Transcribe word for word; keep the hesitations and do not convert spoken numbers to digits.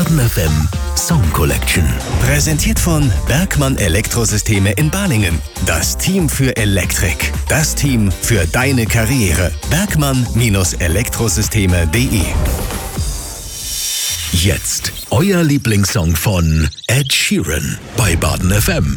Baden F M Song Collection. Präsentiert von Bergmann Elektrosysteme in Balingen. Das Team für Elektrik. Das Team für deine Karriere. Bergmann Elektrosysteme punkt de. Jetzt euer Lieblingssong von Ed Sheeran bei Baden F M.